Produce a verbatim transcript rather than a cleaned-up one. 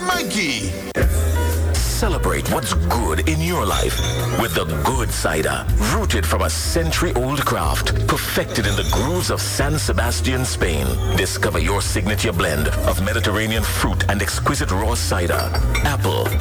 Mikey. Celebrate what's good in your life with the Good Cider. Rooted from a century-old craft, perfected in the grooves of San Sebastian, Spain. Discover your signature blend of Mediterranean fruit and exquisite raw cider, apple,